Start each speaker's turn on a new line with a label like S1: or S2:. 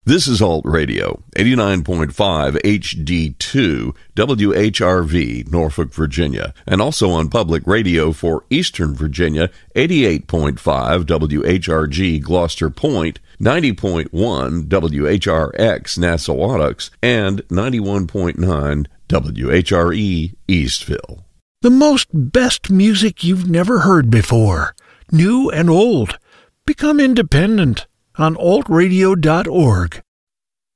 S1: This is Alt Radio, 89.5 HD2, WHRV, Norfolk, Virginia, and also on public radio for Eastern Virginia, 88.5 WHRG, Gloucester Point, 90.1 WHRX, Nassau, and 91.9 WHRE, Eastville.
S2: The most best music you've never heard before, new and old. Become independent on altradio.org.